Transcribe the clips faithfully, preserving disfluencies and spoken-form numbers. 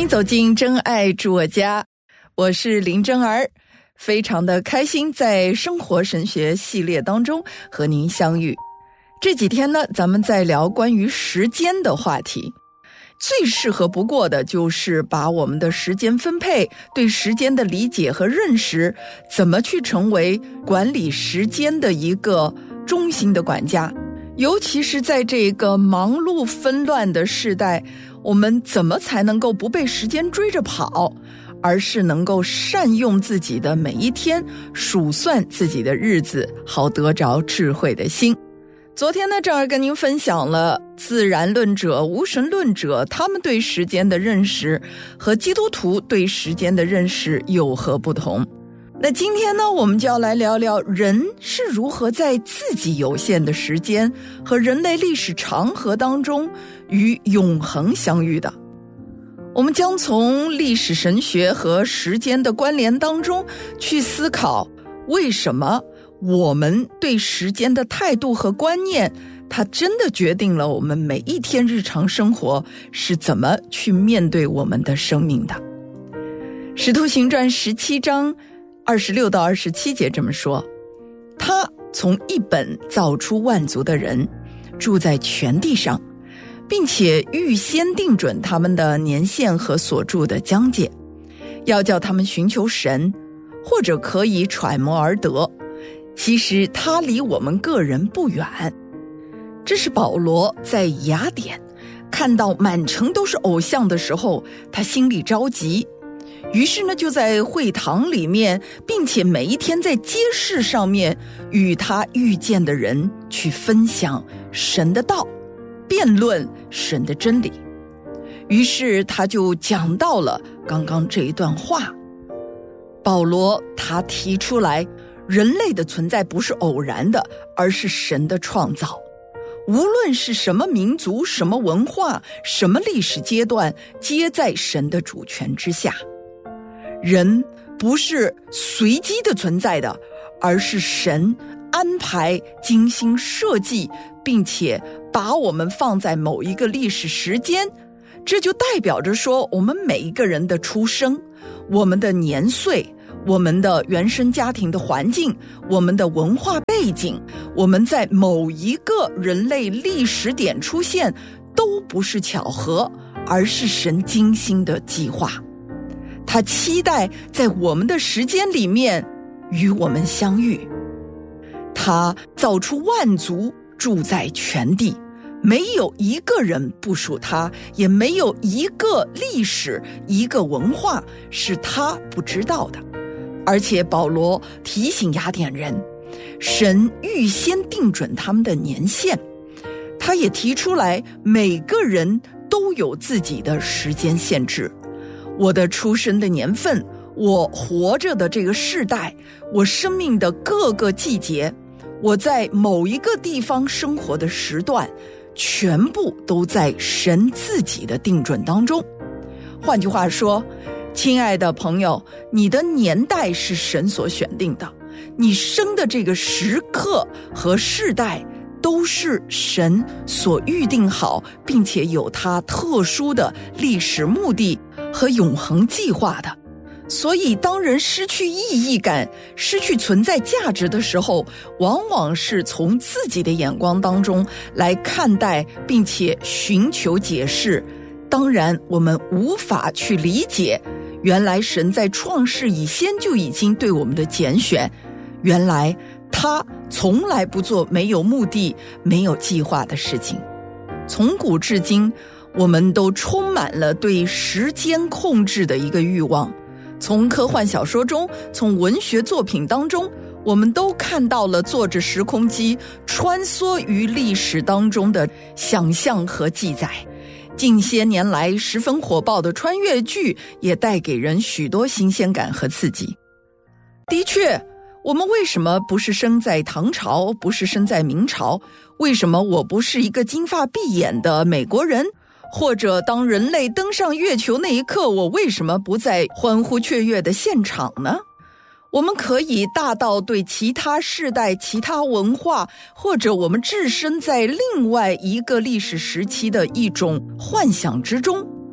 迎走进真爱住我家，我是林真儿，非常的开心在生活神学系列当中和您相遇。这几天呢，咱们在聊关于时间的话题。最适合不过的就是把我们的时间分配，对时间的理解和认识，怎么去成为管理时间的一个中心的管家。尤其是在这个忙碌纷乱的时代，我们怎么才能够不被时间追着跑，而是能够善用自己的每一天，数算自己的日子，好得着智慧的心。昨天呢，正儿跟您分享了自然论者、无神论者他们对时间的认识和基督徒对时间的认识有何不同。那今天呢，我们就要来聊聊人是如何在自己有限的时间和人类历史长河当中与永恒相遇的。我们将从历史神学和时间的关联当中去思考，为什么我们对时间的态度和观念，它真的决定了我们每一天日常生活是怎么去面对我们的生命的。使徒行传十七章二十六到二十七节这么说，他从一本造出万族的人，住在全地上，并且预先定准他们的年限和所住的疆界，要叫他们寻求神，或者可以揣摩而得。其实他离我们个人不远。这是保罗在雅典看到满城都是偶像的时候，他心里着急，于是呢就在会堂里面，并且每一天在街市上面与他遇见的人去分享神的道，辩论神的真理。于是他就讲到了刚刚这一段话。保罗他提出来，人类的存在不是偶然的，而是神的创造。无论是什么民族、什么文化、什么历史阶段，皆在神的主权之下。人不是随机的存在的，而是神安排、精心设计，并且把我们放在某一个历史时间。这就代表着说，我们每一个人的出生，我们的年岁，我们的原生家庭的环境，我们的文化背景，我们在某一个人类历史点出现，都不是巧合，而是神精心的计划。他期待在我们的时间里面与我们相遇。他造出万族，住在全地，没有一个人不属他，也没有一个历史、一个文化是他不知道的。而且保罗提醒雅典人，神预先定准他们的年限。他也提出来，每个人都有自己的时间限制。我的出生的年份，我活着的这个世代，我生命的各个季节，我在某一个地方生活的时段，全部都在神自己的定准当中。换句话说，亲爱的朋友，你的年代是神所选定的，你生的这个时刻和世代都是神所预定好，并且有他特殊的历史目的和永恒计划的。所以当人失去意义感、失去存在价值的时候，往往是从自己的眼光当中来看待，并且寻求解释。当然我们无法去理解，原来神在创世以先就已经对我们的拣选，原来他从来不做没有目的、没有计划的事情。从古至今，我们都充满了对时间控制的一个欲望。从科幻小说中，从文学作品当中，我们都看到了坐着时空机穿梭于历史当中的想象和记载。近些年来十分火爆的穿越剧也带给人许多新鲜感和刺激。的确，我们为什么不是生在唐朝，不是生在明朝？为什么我不是一个金发碧眼的美国人？或者当人类登上月球那一刻，我为什么不在欢呼雀跃的现场呢？我们可以大到对其他世代、其他文化，或者我们置身在另外一个历史时期的一种幻想之中。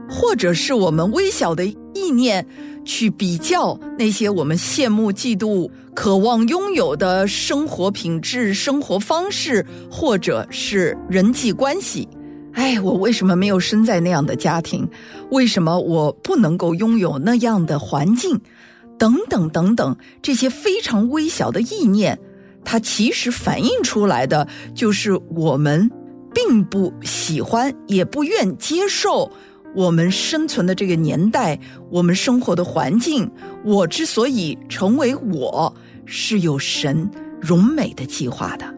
或者是我们微小的意念去比较那些我们羡慕、嫉妒、渴望拥有的生活品质、生活方式，或者是人际关系。哎，我为什么没有生在那样的家庭？为什么我不能够拥有那样的环境？等等等等，这些非常微小的意念，它其实反映出来的就是我们并不喜欢，也不愿接受我们生存的这个年代，我们生活的环境。我之所以成为我，是有神荣美的计划的。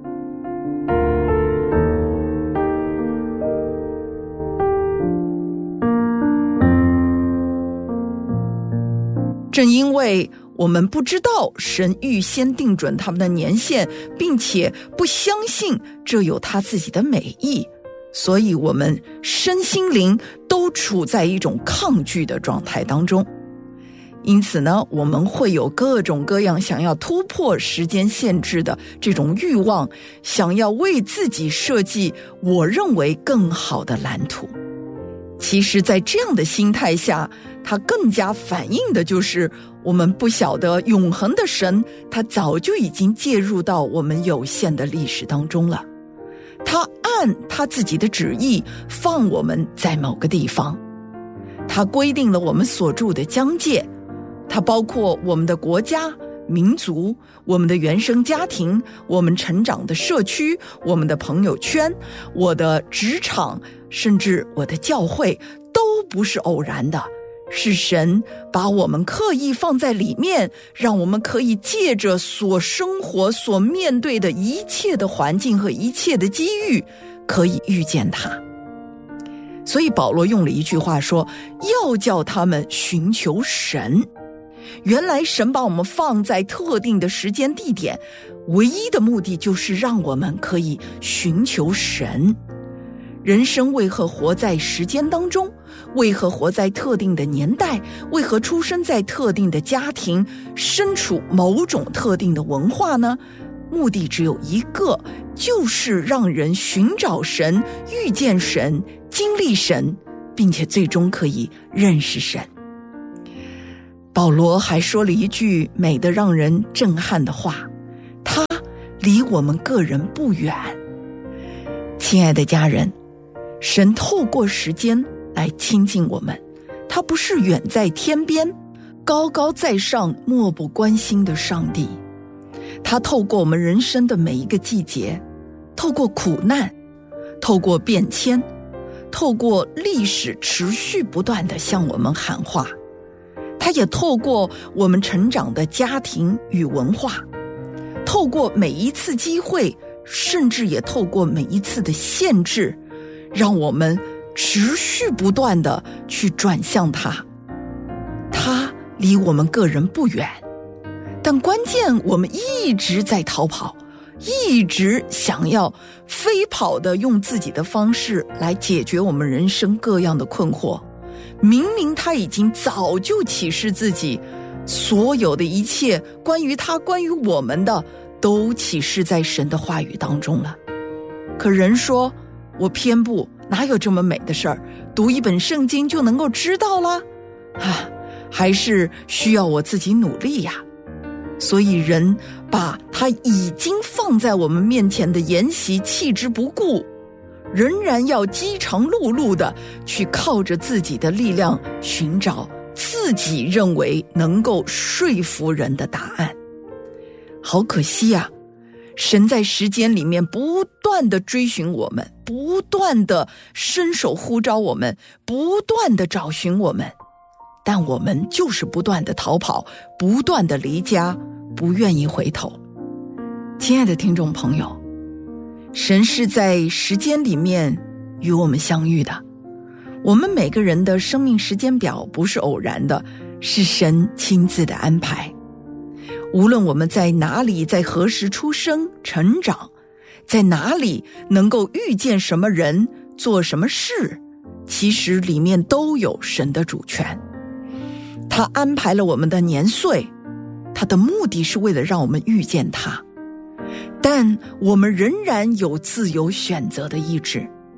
正因为我们不知道神预先定准他们的年限，并且不相信这有他自己的美意，所以我们身心灵都处在一种抗拒的状态当中。因此呢，我们会有各种各样想要突破时间限制的这种欲望，想要为自己设计我认为更好的蓝图。其实在这样的心态下，它更加反映的就是我们不晓得永恒的神，他早就已经介入到我们有限的历史当中了。他按他自己的旨意放我们在某个地方，他规定了我们所住的疆界，它包括我们的国家、民族、我们的原生家庭、我们成长的社区、我们的朋友圈、我的职场，甚至我的教会，都不是偶然的，是神把我们刻意放在里面，让我们可以借着所生活、所面对的一切的环境和一切的机遇，可以遇见他。所以保罗用了一句话说，要叫他们寻求神。原来神把我们放在特定的时间地点，唯一的目的就是让我们可以寻求神。人生为何活在时间当中？为何活在特定的年代？为何出生在特定的家庭，身处某种特定的文化呢？目的只有一个，就是让人寻找神、遇见神、经历神，并且最终可以认识神。保罗还说了一句美得让人震撼的话，他离我们个人不远。亲爱的家人，神透过时间来亲近我们，他不是远在天边、高高在上、漠不关心的上帝，他透过我们人生的每一个季节，透过苦难，透过变迁，透过历史持续不断地向我们喊话，他也透过我们成长的家庭与文化，透过每一次机会，甚至也透过每一次的限制，让我们持续不断地去转向他。他离我们个人不远，但关键我们一直在逃跑，一直想要飞跑的用自己的方式来解决我们人生各样的困惑。明明他已经早就启示自己，所有的一切关于他、关于我们的，都启示在神的话语当中了。可人说，我偏不，哪有这么美的事儿？读一本圣经就能够知道了啊，还是需要我自己努力呀。所以人把他已经放在我们面前的筵席弃之不顾，仍然要饥肠辘辘的去靠着自己的力量寻找自己认为能够说服人的答案。好可惜啊，神在时间里面不断的追寻我们，不断的伸手呼召我们，不断的找寻我们，但我们就是不断的逃跑，不断的离家，不愿意回头。亲爱的听众朋友，神是在时间里面与我们相遇的，我们每个人的生命时间表不是偶然的，是神亲自的安排。无论我们在哪里，在何时出生成长，在哪里能够遇见什么人，做什么事，其实里面都有神的主权。他安排了我们的年岁，他的目的是为了让我们遇见他，但我们仍然有自由选择的意志。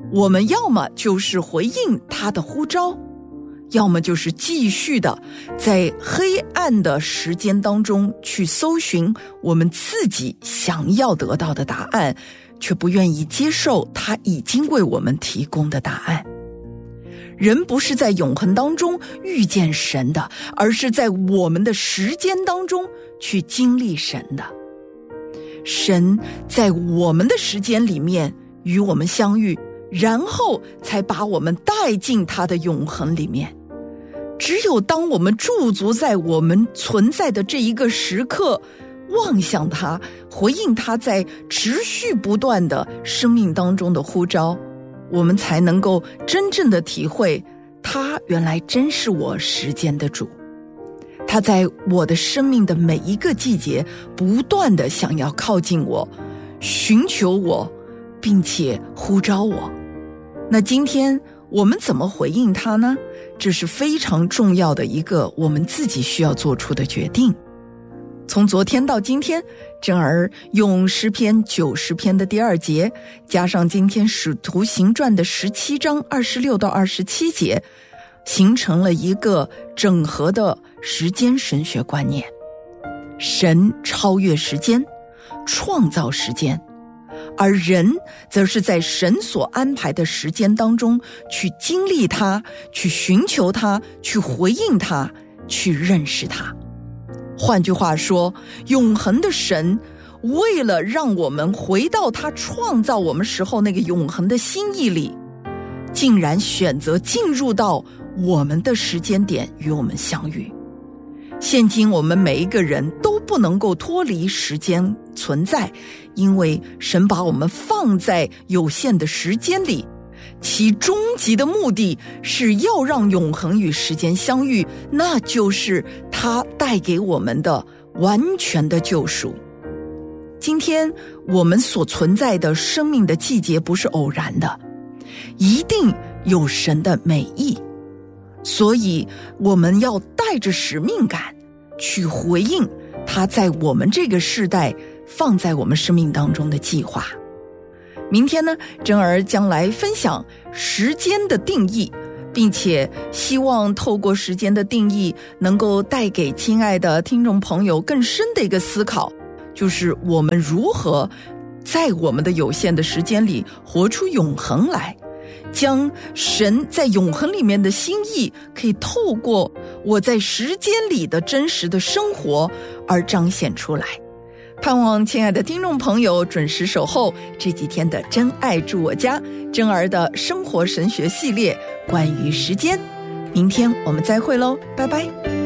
我们要么就是回应他的呼召，要么就是继续的在黑暗的时间当中去搜寻我们自己想要得到的答案，却不愿意接受他已经为我们提供的答案。人不是在永恒当中遇见神的，而是在我们的时间当中去经历神的。神在我们的时间里面与我们相遇，然后才把我们带进他的永恒里面。只有当我们驻足在我们存在的这一个时刻，望向他，回应他在持续不断的生命当中的呼召，我们才能够真正的体会，他原来真是我时间的主。他在我的生命的每一个季节不断的想要靠近我，寻求我，并且呼召我。那今天我们怎么回应他呢？这是非常重要的一个我们自己需要做出的决定。从昨天到今天，珍儿用诗篇九十篇的第二节，加上今天使徒行传的十七章二十六到二十七节，形成了一个整合的时间神学观念。神超越时间，创造时间，而人则是在神所安排的时间当中去经历它，去寻求它，去回应它，去认识它。换句话说，永恒的神为了让我们回到他创造我们时候那个永恒的心意里，竟然选择进入到我们的时间点与我们相遇。现今我们每一个人都不能够脱离时间存在，因为神把我们放在有限的时间里，其终极的目的是要让永恒与时间相遇，那就是他带给我们的完全的救赎。今天我们所存在的生命的季节不是偶然的，一定有神的美意，所以我们要带着使命感去回应他在我们这个世代放在我们生命当中的计划。明天呢，珍儿将来分享时间的定义，并且希望透过时间的定义能够带给亲爱的听众朋友更深的一个思考，就是我们如何在我们的有限的时间里活出永恒来，将神在永恒里面的心意可以透过我在时间里的真实的生活而彰显出来。盼望亲爱的听众朋友准时守候这几天的真爱住我家，珍儿的生活神学系列关于时间。明天我们再会喽，拜拜。